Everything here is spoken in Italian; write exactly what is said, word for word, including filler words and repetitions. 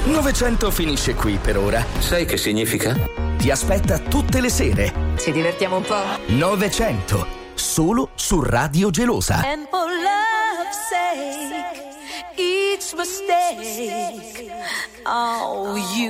novecento finisce qui per ora. Sai che significa? Ti aspetta tutte le sere. Ci divertiamo un po'? novecento, solo su Radio Gelosa. And for love's sake, each mistake, oh, you